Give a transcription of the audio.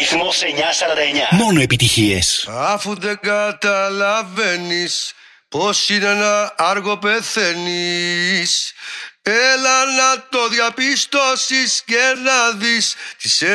Ρυθμός 949. Μόνο επιτυχίες. Αφού δεν καταλαβαίνεις πως είναι να άργο πεθαίνεις, έλα να το διαπιστώσεις και να δεις τι σε